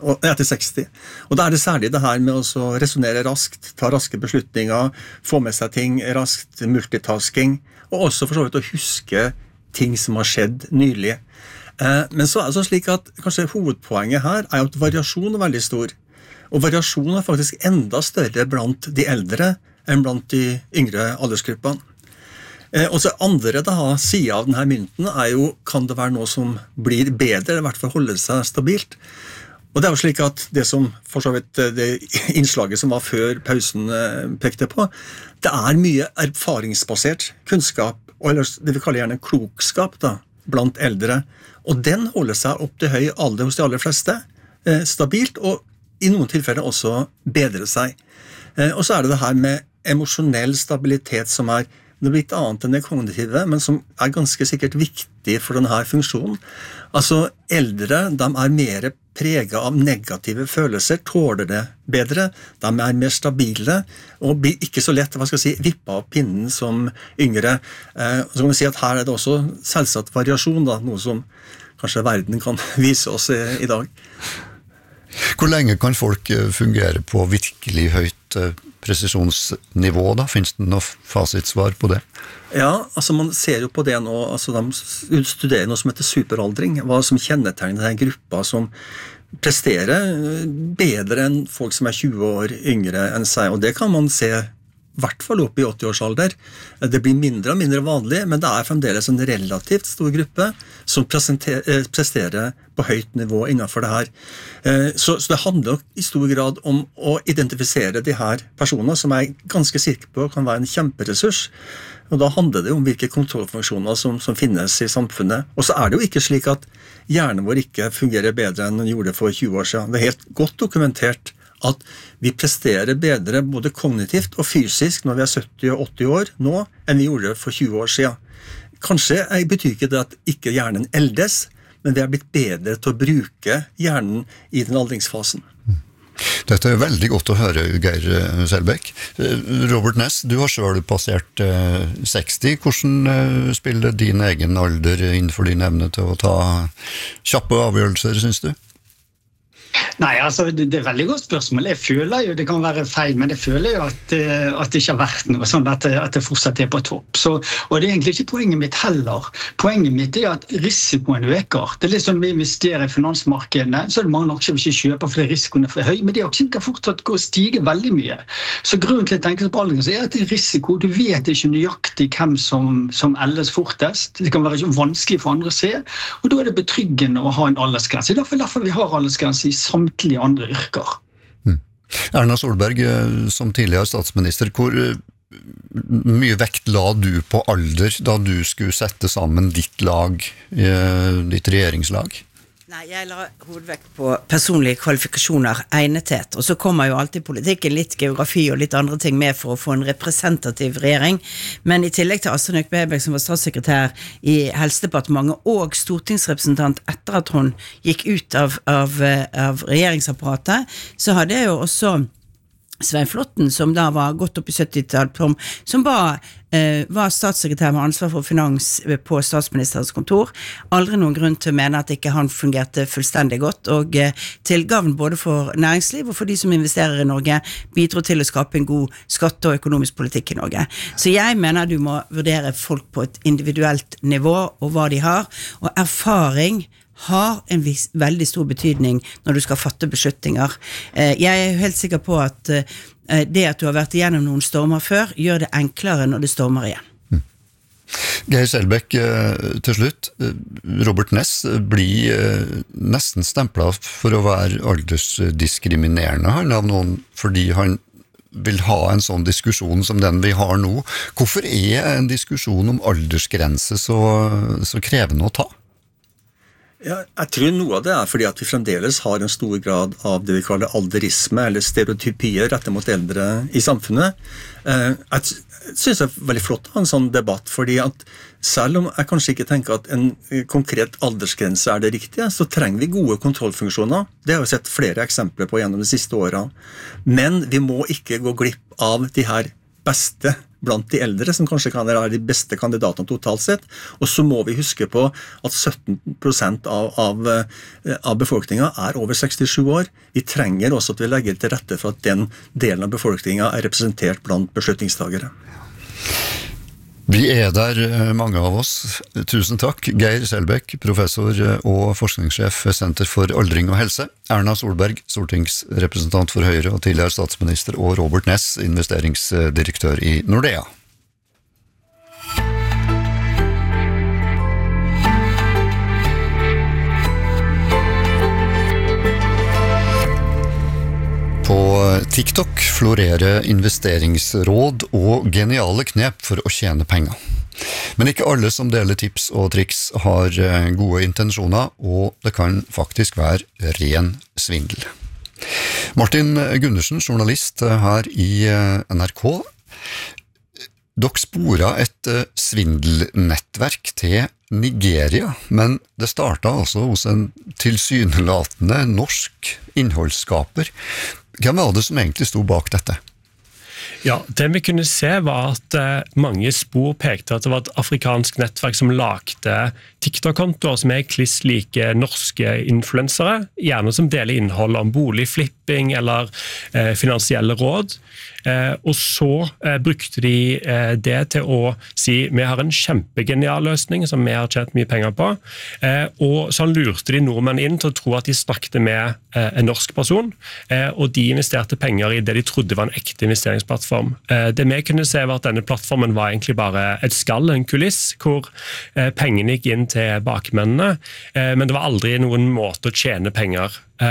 S16: 60. Og da det særlig det her med å resonere raskt, ta raske beslutninger, få med seg ting raskt, multitasking, og også for så vidt å huske ting som har skjedd nylig. Men så det så slik at kanskje hovedpoenget her jo at variasjon veldig stor, og variasjon faktisk enda større blant de eldre enn blant de yngre aldersgruppene. Og så andre siden av denne mynten jo, kan det være noe som blir bedre, eller I hvert fall holde seg stabilt. Og det jo slik at det som for så vidt det innslaget som var før pausen pekte på, det mye erfaringsbasert kunnskap, eller det vi kaller gjerne klokskap blant eldre, og den holder seg opp til høy alder hos de aller fleste, stabilt, og I noen tilfeller også bedre seg. Og så det her med emosjonell stabilitet som noe litt annet enn det kognitive, men som ganske sikkert viktig for denne funksjonen. Altså, eldre, de mer preget av negative følelser, tåler det bedre, de mer stabile, og blir ikke så lett, vippet av pinnen som yngre. Så kan vi si at her det også selvsagt variasjon, noe som kanskje verden kan vise oss I dag.
S2: Hvor lenge kan folk fungere på virkelig høyt presisjonsnivå da? Finns det noe fasitsvar på det?
S16: Ja, altså man ser jo på det nå, altså de studerer noe som heter superaldring, hva som kjennetegner denne gruppa som presterer bedre enn folk som 20 år yngre enn seg, og det kan man se I hvert fall opp I 80-årsalder. Det blir mindre og mindre vanlig, men det fremdeles en relativt stor gruppe som presterer på høyt nivå innenfor det her. Så det handler I stor grad om å identifisere de her personene som ganske sikker på kan være en kjemperessurs. Og da handler det om hvilke kontrollfunksjoner som finnes I samfunnet. Og så det jo ikke slik at hjernen vår ikke fungerer bedre enn den gjorde for 20 år siden. Det helt godt dokumentert at vi presterer bedre både kognitivt og fysisk når vi 70 og 80 år nå enn vi gjorde for 20 år siden. Kanskje betyr ikke det at ikke hjernen eldes, men vi blitt bedre til å bruke hjernen I den aldringsfasen.
S2: Dette veldig godt å høre, Geir Selbekk. Robert Ness, du har selv passert 60. Hvordan spiller din egen alder innenfor din evne til å ta kjappe avgjørelser, synes du?
S14: Nei, altså det veldig godt spørsmål. Jeg føler jo, det kan være feil, men jeg føler jo at det ikke har vært noe sånn at det fortsatt på topp. Så, og det egentlig ikke poenget mitt heller. Poenget mitt at risikoen øker. Det litt sånn vi investerer I finansmarkedene, så det mange aksjer vi ikke kjøper fordi risikoen for høy, men de aksjene kan fortsatt gå og stige veldig mye. Så grunnen til å tenke på aldring så at det risiko, du vet ikke nøyaktig hvem som eldes fortest. Det kan være vanskelig for andre å se, og da det betryggende å ha en aldersgrense. Derfor vi har aldersgrense I samtlige andre yrker.
S2: Erna Solberg, som tidligere statsminister, hvor mye vekt la du på alder da du skulle sette sammen ditt lag, ditt regjeringslag?
S15: Nei, jeg la hovedvekt på personlige kvalifikasjoner, egnethet, og så kommer jo alltid politikken litt geografi og litt andre ting med for å få en representativ regjering, men i tillegg til Astrid Nøk Berbæk som var statssekretær i Helsedepartementet og stortingsrepresentant etter at hun gikk ut av regjeringsapparatet, så hadde jeg jo også Svein Flotten, som da var gått opp i 70-tallet, som var statssekretær med ansvar for finans på statsministerens kontor. Aldri noen grunn til å mene at ikke han fungerte fullstendig godt, og til gavn både for næringsliv og for de som investerer i Norge, bidro til å skape en god skatte- og økonomisk politikk i Norge. Så jeg mener du må vurdere folk på et individuelt nivå, og hva de har, og erfaring har en veldig stor betydning når du skal fatte beslutninger. Jeg er jo helt sikker på at det at du har vært igjennom noen stormer før, gjør det enklere når det stormer igjen.
S2: Geir Selbekk, til slutt. Robert Ness blir nesten stemplet for å være aldersdiskriminerende av noen, fordi han vil ha en sånn diskusjon som den vi har nå. Hvorfor en diskusjon om aldersgrense så krevende å ta?
S16: Ja, jeg tror noe av det fordi at vi fremdeles har en stor grad av det vi kaller alderisme, eller stereotypier rettet mot eldre i samfunnet. Jeg synes det er veldig flott å ha en sånn debatt, fordi at selv om jeg kanskje ikke tenker at en konkret aldersgrense er det riktige, så trenger vi gode kontrollfunksjoner. Det har vi sett flere eksempler på gjennom de siste årene. Men vi må ikke gå glipp av de her beste blant de eldre, som kanskje kan være de beste kandidatene totalt sett. Og så må vi huske på at 17% av befolkningen er over 67 år. Vi trenger også at vi legger til rette for at den delen av befolkningen er representert blant beslutningstagere.
S2: Vi der, mange av oss. Tusen takk. Geir Selbekk, professor og forskningssjef ved Senter for aldring og helse. Erna Solberg, stortingsrepresentant for Høyre og tidligere statsminister, og Robert Ness, investeringsdirektør i Nordea. På TikTok florerer investeringsråd og geniale knep for å tjene penger. Men ikke alle som deler tips og triks har gode intensjoner, og det kan faktisk være ren svindel. Martin Gundersen, journalist her i NRK. Dere sporet et svindelnettverk til Nigeria, men det startet altså hos en tilsynelatende norsk innholdsskaper. Hvem var det som egentlig stod bak dette?
S17: Ja, det vi kunne se var at mange spor pekte at det var et afrikansk nettverk som lagde TikTok-kontoer som kliss like norske influensere, gjerne som deler innhold om boligflipping eller finansielle råd. Og så brukte de det til å si vi har en kjempegenial løsning som vi har tjent mye penger på, og så lurte de nordmenn inn til å tro at de snakket med en norsk person, og de investerte penger i det de trodde var en ekte investeringsplattform. Det vi kunne se var at denne plattformen var egentlig bare et skall, en kuliss, hvor pengene gikk inn til bakmennene, men det var aldri noen måte å tjene penger.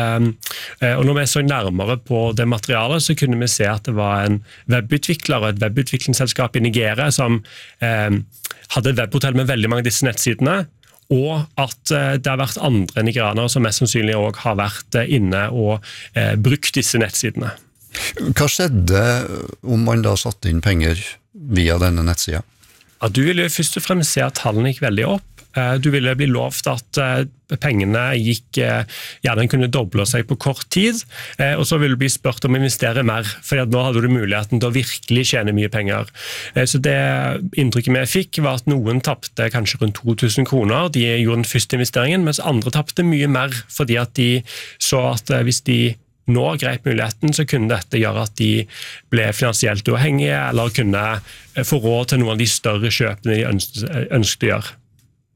S17: Og når vi så nærmere på det materialet, så kunne vi se at det var en webutvikler og et webutviklingsselskap i Nigeria som hadde et webhotell med veldig mange av disse nettsidene, og at det har vært andre nigerianere som mest sannsynlig også har vært inne og brukt disse nettsidene.
S2: Hva skjedde om man da satte inn penger via denne nettsida?
S17: Ja, du ville først og fremst se at tallene gikk veldig opp. Du ville bli lovt at pengene gjerne kunne doble seg på kort tid, og så ville du bli spurt om å investere mer, for nå hadde du muligheten til å virkelig tjene mye penger. Så det inntrykket vi fikk var at noen tappte kanskje rundt 2000 kroner, de gjorde den første investeringen, mens andre tappte mye mer, fordi at de så at hvis de nå grep muligheten, så kunne dette gjøre at de ble finansielt uavhengige, eller kunne få råd til noen av de større kjøpene de ønsket å gjøre.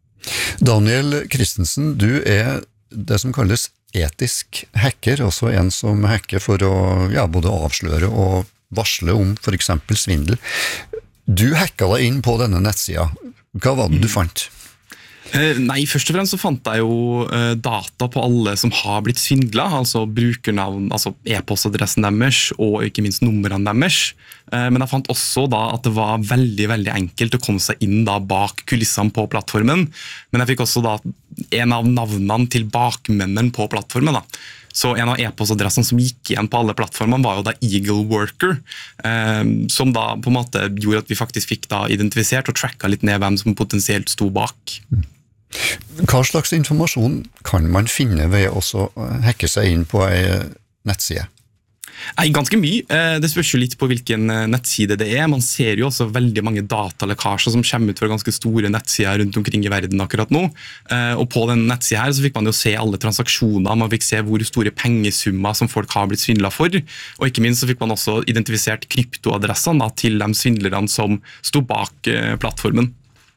S2: Daniel Christensen, du det som kalles etisk hacker, også en som hacker for å både avsløre og varsle om for eksempel svindel. Du hacka deg inn på denne nettsida. Hva var det du fant?
S18: Nei, først og fremst så fant jeg jo data på alle som har blitt svindlet, altså brukernavn, altså e-postadressen deres og ikke minst numrene deres. Men jeg fant også da at det var veldig, veldig enkelt å komme seg inn da bak kulissene på plattformen. Men jeg fikk også da en av navnene til bakmennene på plattformen da. Så en av e-postadressene som gikk igjen på alle plattformene var jo da Eagle Worker, som da på en måte gjorde at vi faktisk fikk da identifisert og tracka litt ned hvem som potensielt sto bak.
S2: Hva slags informasjon kan man finne ved å hacke seg inn på en nettside?
S18: Nei, ganske mye. Det spørs jo litt på hvilken nettside det er. Man ser jo også veldig mange datalekkasjer som kommer ut fra ganske store nettsider rundt omkring i verden akkurat nå. Og på den nettsiden her så fikk man jo se alle transaksjoner, man fikk se hvor store pengesummer som folk har blitt svindlet for, og ikke minst så fikk man også identifisert kryptoadressene da, til de svindlerne som sto bak plattformen.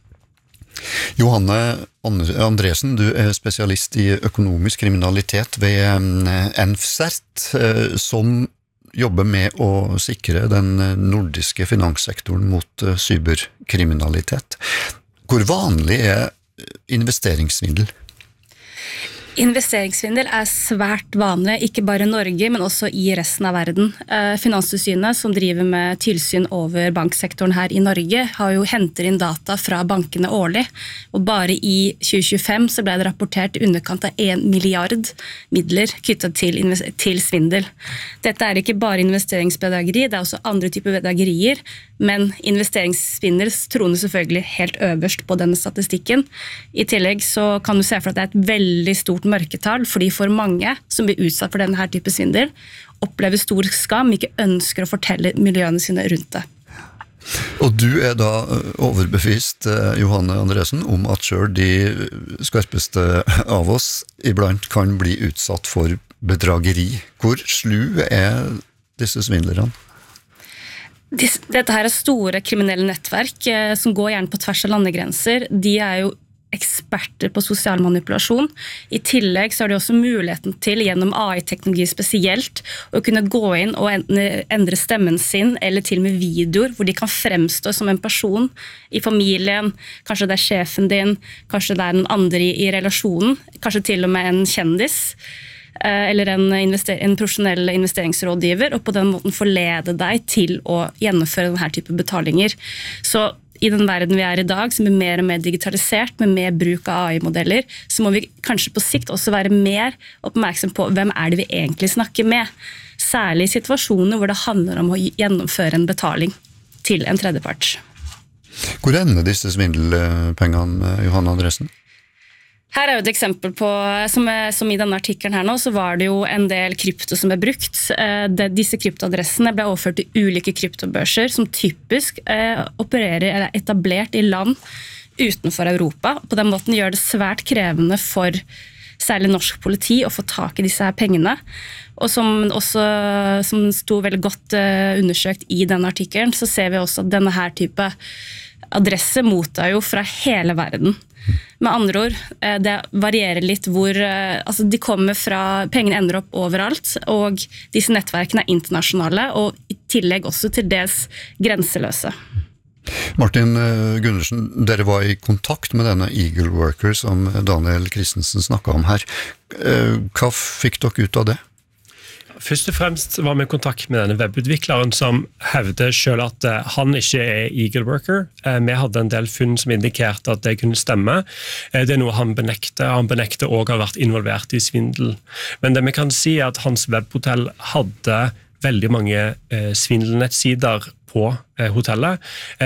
S2: Johanne Andresen, du er spesialist i økonomisk kriminalitet ved NFCERT, som jobber med å sikre den nordiske finanssektoren mot cyberkriminalitet. Hvor vanlig er investeringssvindel?
S19: Investeringssvindel er svært vanlig, ikke bare i Norge, men også i resten av verden. Finanstilsynet, som driver med tilsyn over banksektoren her i Norge, har jo hentet inn data fra bankene årlig, og bare i 2025 så ble det rapportert i underkant av 1 milliard midler knyttet til svindel. Dette er ikke bare investeringsbedrageri, det er også andre typer bedragerier, men investeringssvindel troner selvfølgelig helt øverst på denne statistikken. I tillegg så kan du se for at det er et veldig stort mørketall, fordi for mange som blir utsatt for denne type svindel, opplever stor skam, ikke ønsker å fortelle miljøene sine rundt det.
S2: Og du er da overbevist, Johanne Andresen, om at selv de skarpeste av oss iblant kan bli utsatt for bedrageri. Hvor slu er disse svindlerne?
S19: Dette her er store kriminelle nettverk som går gjerne på tvers av landegrenser. De er jo eksperter på sosial manipulasjon. I tillegg så har de også muligheten til, gjennom AI-teknologi spesielt, å kunne gå inn og endre stemmen sin, eller til og med videoer, hvor de kan fremstå som en person i familien, kanskje det er sjefen din, kanskje det er noen andre i relasjonen, kanskje til og med en kjendis, eller en profesjonell investeringsrådgiver, og på den måten forlede deg til å gjennomføre denne type betalinger. Så i den verden vi er i dag, som er mer og mer digitalisert, med mer bruk av AI-modeller, så må vi kanskje på sikt også være mer oppmerksom på hvem er det vi egentlig snakker med. Særlig i situasjoner hvor det handler om å gjennomføre en betaling til en tredjepart.
S2: Hvor ender disse svindelpengene, Johanne Andresen?
S19: Her er jo et eksempel på, som i denne artikkelen her nå, så var det jo en del krypto som ble brukt. Disse kryptoadressene ble overført til ulike kryptobørser som typisk opererer eller er etablert i land utenfor Europa. På den måten gjør det svært krevende for særlig norsk politi å få tak i disse her pengene. Og som sto veldig godt undersøkt i denne artikkelen, så ser vi også at denne her type adresse mottar jo fra hele verden. Med andre ord, det varierer litt hvor, altså de kommer fra, pengene ender opp overalt, og disse nettverkene er internasjonale, og i tillegg også til dels grenseløse.
S2: Martin Gundersen, dere var i kontakt med denne Eagle Worker som Daniel Christensen snakket om her. Hva fikk dere ut av det?
S17: Først og fremst var vi i kontakt med denne webutvikleren som hevder selv at han ikke er Eagle Worker. Vi hadde en del funn som indikerte at det kunne stemme. Det er noe han benekter. Han benekter også å ha vært involvert i svindel. Men det vi kan si er at hans webhotell hadde veldig mange svindelnettsider på hotellet.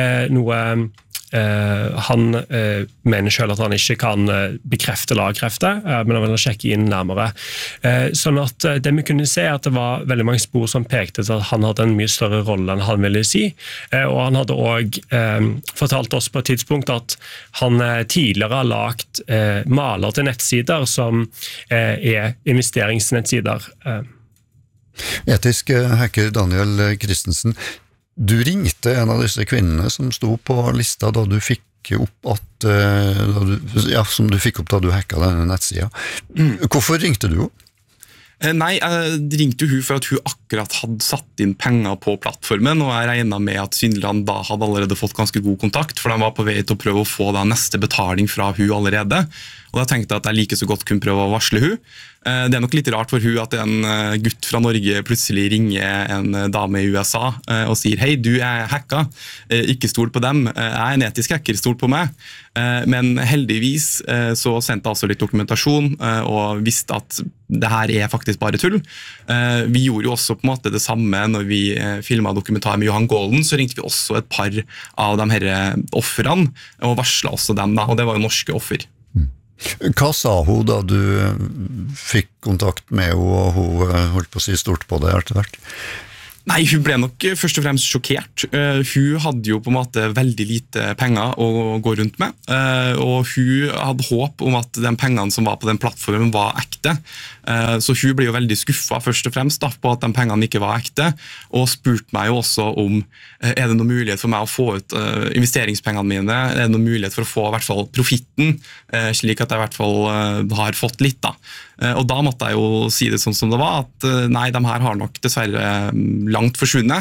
S17: Han mener selv at han ikke kan bekrefte eller avkrefte, men han vil sjekke inn nærmere. Sånn at det vi kunne se er at det var veldig mange spor som pekte til at han hadde en mye større rolle enn han ville si, og han hadde også fortalt oss på et tidspunkt at han tidligere har lagt maler til nettsider som er investeringsnettsider.
S2: Etisk hacker Daniel Christensen, du ringte en av disse kvinnene som sto på lista da du fikk opp at, som du fikk opp da du hacket denne nettsida. Hvorfor ringte du henne?
S18: Nei, jeg ringte jo hun for at hun akkurat hadde satt inn penger på plattformen, og jeg regnet med at svindlerne da hadde allerede fått ganske god kontakt, for de var på vei til å prøve å få da neste betaling fra hun allerede. Og da tenkte jeg at jeg like så godt kunne prøve å varsle hun. Det nok litt rart for hun at en gutt fra Norge plutselig ringer en dame i USA og sier «Hei, du er hacka, ikke stol på dem, jeg er en etisk hacker, stol på meg». Men heldigvis så sendte jeg altså litt dokumentasjon og visste at det her er faktisk bare tull. Vi gjorde jo også på en måte det samme når vi filmet dokumentar med Johan Golden, så ringte vi også et par av de her offerne og varslet også dem da, og det var jo norske offer.
S2: Hva sa hun da du fikk kontakt med henne, og hun holdt på å si stort på det etter hvert?
S18: Nei, hun ble nok først og fremst sjokkert. Hun hadde jo på en måte veldig lite penger å gå rundt med, og hun hadde håp om at de pengene som var på den plattformen var ekte. Så hun ble jo veldig skuffet først og fremst da, på at de pengene ikke var ekte, og spurte meg jo også om er det noen mulighet for meg å få ut investeringspengene mine, er det noen mulighet for å få i hvert fall profitten, slik at jeg i hvert fall har fått litt da. Og da måtte jeg jo si det sånn som det var, at nei, de her har nok dessverre langt forsvunnet,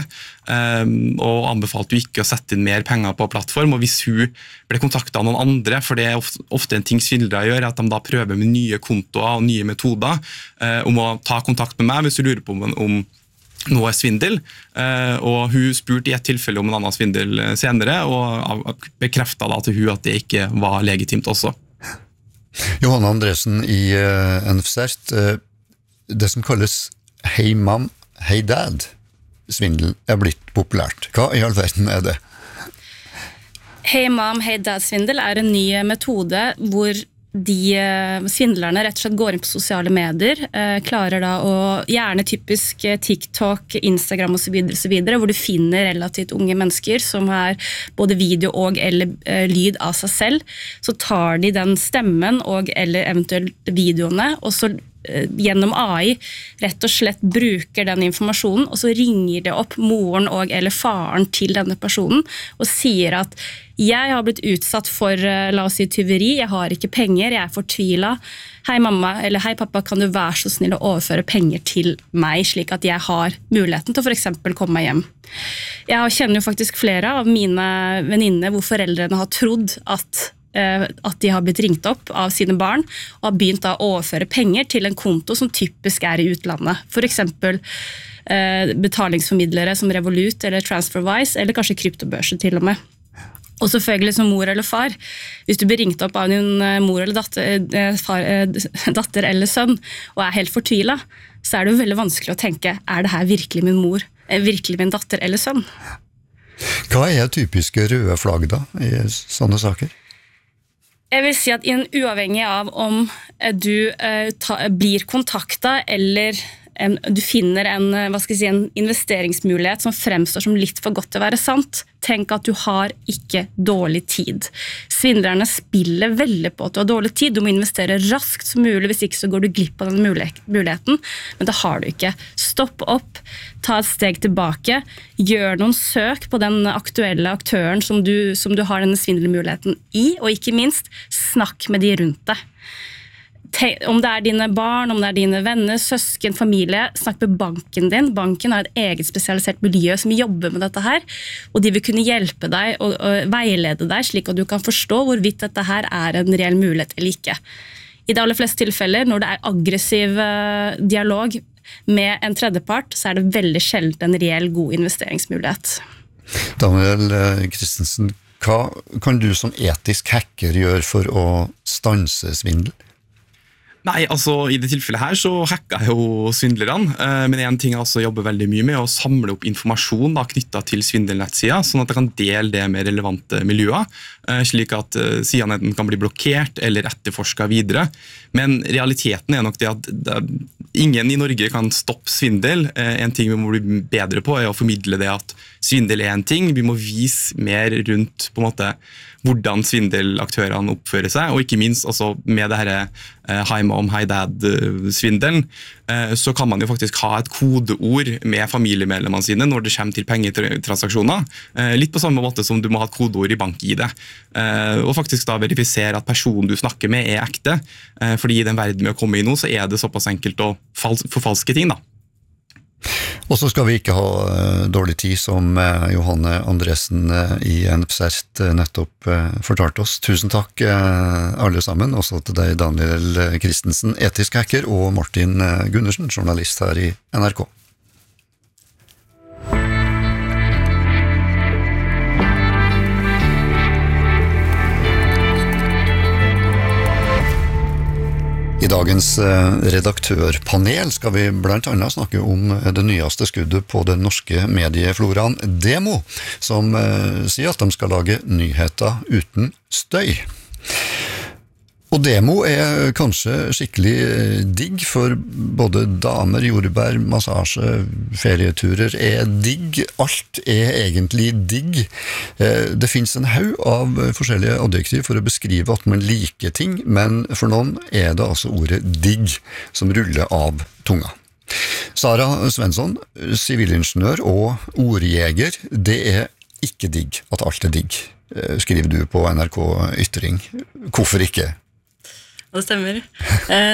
S18: og anbefalte jo ikke å sette inn mer penger på plattform, og hvis hun ble kontaktet av noen andre, for det er ofte en ting svindlere gjør, at de da prøver med nye kontoer og nye metoder, om å ta kontakt med meg hvis du lurer på om noe er svindel, og hun spurte i et tilfelle om en annen svindel senere, og bekreftet da til hun at det ikke var legitimt også.
S2: Johanna Andresen i NFCERT, det som kalles «Hey mom, hey dad», svindel er blitt populært. Hva i all verden er det?
S19: Hey mom, hey dad svindel er en ny metode hvor de svindlerne rett og slett går inn på sosiale medier, klarer da å gjerne typisk TikTok, Instagram og så videre, hvor du finner relativt unge mennesker som har både video og eller lyd av seg selv, så tar de den stemmen og eller eventuelt videoene, og så gjennom AI rett og slett bruker den informasjonen, og så ringer det opp moren og eller faren til denne personen og sier at jeg har blitt utsatt for, la oss si, tyveri, jeg har ikke penger, jeg er fortvilet. Hei mamma, eller hei pappa, kan du være så snill å overføre penger til meg, slik at jeg har muligheten til å for eksempel komme meg hjem. Jeg kjenner jo faktisk flere av mine venninner hvor foreldrene har trodd at de har blitt ringt opp av sine barn og har begynt å overføre penger til en konto som typisk er i utlandet. For eksempel betalingsformidlere som Revolut eller TransferWise, eller kanskje kryptobørser til og med. Og selvfølgelig som mor eller far, hvis du blir ringt opp av din mor eller datter eller sønn og er helt fortvilet, så er det jo veldig vanskelig å tenke, er det her virkelig min mor, virkelig min datter eller sønn?
S2: Hva er typiske røde flagg da i sånne saker?
S19: Jeg vil si at uavhengig av om du blir kontaktet eller du finner en investeringsmulighet som fremstår som litt for godt til å være sant, tenk at du har ikke dårlig tid. Svindlerne spiller veldig på at du har dårlig tid, du må investere raskt som mulig, hvis ikke så går du glipp av den muligheten, men det har du ikke. Stopp opp, ta et steg tilbake, gjør noen søk på den aktuelle aktøren som du har denne svindelmuligheten i, og ikke minst, snakk med de rundt deg. Om det er dine barn, om det er dine venner, søsken, familie, snakk med banken din. Banken har et eget spesialisert miljø som jobber med dette her, og de vil kunne hjelpe deg og veilede deg slik at du kan forstå hvorvidt dette her er en reell mulighet eller ikke. I de aller fleste tilfeller, når det er aggressiv dialog med en tredjepart, så er det veldig sjelden en reell god investeringsmulighet.
S2: Daniel Christensen, hva kan du som etisk hacker gjøre for å stanse svindel?
S18: Nei, altså i det tilfellet her så hacker jeg jo svindlerne, men en ting jeg også jobber veldig mye med er å samle opp informasjon da, knyttet til svindelnettsida, sånn at jeg kan dele det med relevante miljøer, slik at sidene enten kan bli blokkert eller etterforsket videre. Men realiteten er nok det at ingen i Norge kan stoppe svindel. En ting vi må bli bedre på er å formidle det at svindel er en ting. Vi må vise mer rundt på en måte hvordan svindelaktørene oppfører seg, og ikke minst altså, med det her Hi Mom, Hi Dad-svindelen, så kan man jo faktisk ha et kodeord med familiemedlemmene sine når det kommer til pengetransaksjoner. Litt på samme måte som du må ha et kodeord i bank-ID. Og faktisk da verifisere at personen du snakker med er ekte, fordi i den verden med å komme i nå, så er det såpass enkelt å forfalske ting da.
S2: Og så skal vi ikke ha dårlig tid, som Johanne Andresen i NPCERT nettopp fortalte oss. Tusen takk alle sammen, også til deg Daniel Christensen, etisk hacker, og Martin Gundersen, journalist her i NRK. I dagens redaktørpanel skal vi blant annet snakke om det nyeste skuddet på den norske mediefloraen Demo, som sier at de skal lage nyheter uten støy. Og Demo er kanskje skikkelig digg for både damer, jordbær, massasje, ferieturer er digg. Alt er egentlig digg. Det finnes en haug av forskjellige adjektiv for å beskrive at man liker ting, men for noen er det altså ordet digg som ruller av tunga. Sara Svensson, sivilingeniør og ordjeger, det er ikke digg at alt er digg, skriver du på NRK Ytring. Hvorfor ikke?
S20: Det stemmer.